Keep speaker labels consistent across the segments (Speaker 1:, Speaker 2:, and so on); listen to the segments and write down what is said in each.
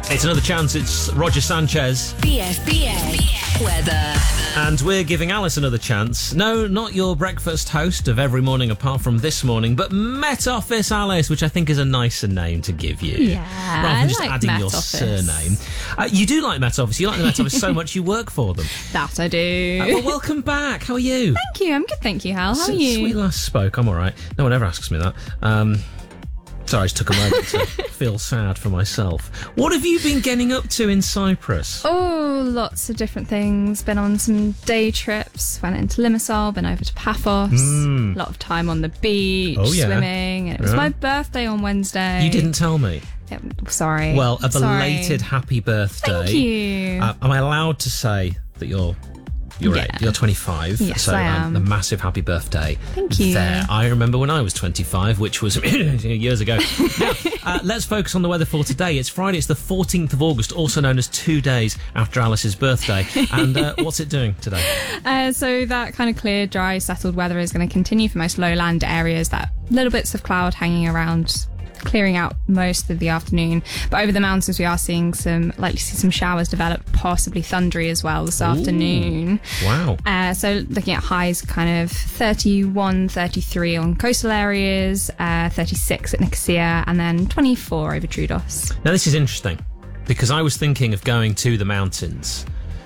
Speaker 1: It's another chance. It's Roger Sanchez.
Speaker 2: BFBA weather.
Speaker 1: And we're giving Alice another chance. No, not your breakfast host of every morning apart from this morning, but Met Office Alice, which I think is a nicer name to give you.
Speaker 2: Yeah,
Speaker 1: rather than just
Speaker 2: like
Speaker 1: adding
Speaker 2: Met
Speaker 1: your
Speaker 2: Office.
Speaker 1: surname. You do like Met Office. You like the Met Office so much you work for them.
Speaker 2: That I do.
Speaker 1: Well, welcome back. How are you?
Speaker 2: Thank you. I'm good, thank you, Hal. How are
Speaker 1: Since
Speaker 2: you?
Speaker 1: we last spoke, I'm all right. No one ever asks me that. Sorry, I just took a moment to feel sad for myself. What have you been getting up to in Cyprus?
Speaker 2: Oh, lots of different things. Been on some day trips. Went into Limassol, been over to Paphos. A lot of time on the beach,
Speaker 1: Oh, yeah.
Speaker 2: swimming. And it was my birthday on Wednesday.
Speaker 1: You didn't tell me.
Speaker 2: Sorry.
Speaker 1: Well, a
Speaker 2: Sorry.
Speaker 1: belated happy birthday.
Speaker 2: Thank you.
Speaker 1: Am I allowed to say that you're
Speaker 2: Yeah.
Speaker 1: you're 25?
Speaker 2: Yes,
Speaker 1: so,
Speaker 2: I am.
Speaker 1: A massive happy birthday.
Speaker 2: Thank you.
Speaker 1: There. I remember when I was 25, which was years ago. Now, let's focus on the weather for today. It's Friday. It's the 14th of August, also known as 2 days after Alice's birthday. And what's it doing today?
Speaker 2: So that kind of clear, dry, settled weather is going to continue for most lowland areas. That little bits of cloud hanging around, clearing out most of the afternoon. But over the mountains, we are seeing likely to see some showers develop, possibly thundery as well this afternoon.
Speaker 1: Wow.
Speaker 2: So looking at highs kind of 31, 33 on coastal areas, 36 at Nicosia, and then 24 over Troodos.
Speaker 1: Now, this is interesting because I was thinking of going to the mountains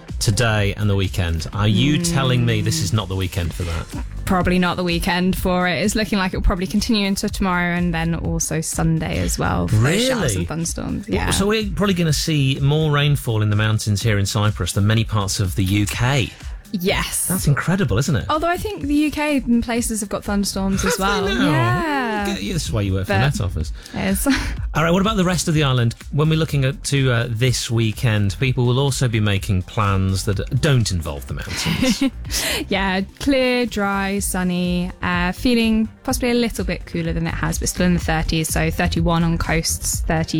Speaker 1: today and the weekend. Are you telling me this is not the weekend for that?
Speaker 2: Probably not the weekend for it. It's looking like it will probably continue into tomorrow and then also Sunday as well for those showers and thunderstorms. Yeah.
Speaker 1: So we're probably going to see more rainfall in the mountains here in Cyprus than many parts of the UK.
Speaker 2: Yes.
Speaker 1: That's incredible, isn't it?
Speaker 2: Although I think the UK and places have got thunderstorms as well.
Speaker 1: Have they now?
Speaker 2: Yeah.
Speaker 1: This is why you work for the Met Office.
Speaker 2: Yes.
Speaker 1: All right, what about the rest of the island? When we're looking to this weekend, people will also be making plans that don't involve the mountains.
Speaker 2: Yeah, clear, dry, sunny, feeling possibly a little bit cooler than it has, but still in the 30s. So 31 on coasts,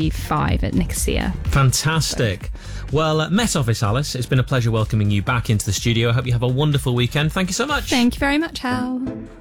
Speaker 2: 35 at Nicosia.
Speaker 1: Fantastic. Well, Met Office Alice, it's been a pleasure welcoming you back into the studio. I hope you have a wonderful weekend. Thank you so much.
Speaker 2: Thank you very much, Hal.